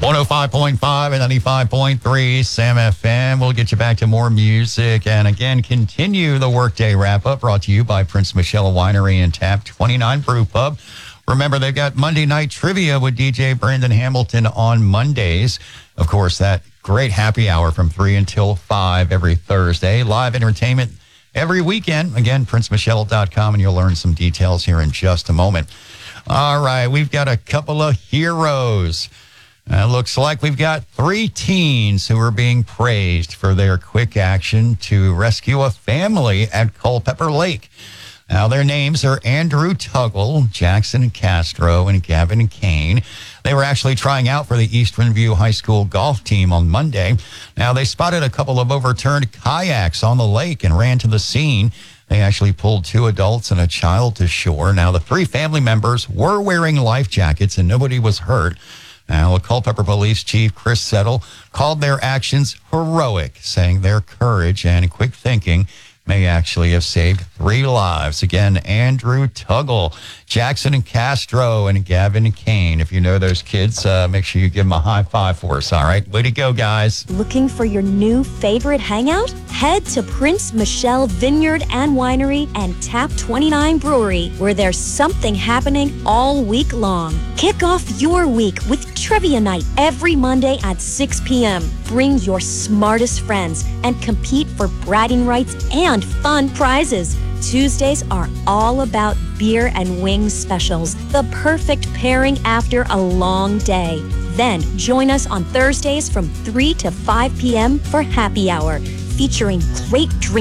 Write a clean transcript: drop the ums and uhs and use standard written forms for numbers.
105.5 and 95.3 Sam FM. We'll get you back to more music and again continue the workday wrap up brought to you by Prince Michelle Winery and Tap 29 Brew Pub. Remember, they've got Monday night trivia with DJ Brandon Hamilton on Mondays. Of course, that great happy hour from 3 until 5 every Thursday. Live entertainment every weekend. Again, princemichelle.com, and you'll learn some details here in just a moment. All right, we've got a couple of heroes. Looks like we've got 3 teens who are being praised for their quick action to rescue a family at Culpeper Lake. Now, their names are Andrew Tuggle, Jackson Castro, and Gavin Kane. They were actually trying out for the Eastern View High School golf team on Monday. Now, they spotted a couple of overturned kayaks on the lake and ran to the scene. They actually pulled 2 adults and a child to shore. Now, the 3 family members were wearing life jackets and nobody was hurt. Now, Culpeper Police Chief Chris Settle called their actions heroic, saying their courage and quick thinking may actually have saved 3 lives. Again, Andrew Tuggle, Jackson and Castro, and Gavin Kane. If you know those kids, make sure you give them a high five for us, all right? Way to go, guys. Looking for your new favorite hangout? Head to Prince Michelle Vineyard and Winery and Tap 29 Brewery, where there's something happening all week long. Kick off your week with Trivia Night every Monday at 6 p.m. Bring your smartest friends and compete for bragging rights and fun prizes. Tuesdays are all about beer and wings specials, the perfect pairing after a long day. Then join us on Thursdays from 3 to 5 p.m. for happy hour, featuring great drinks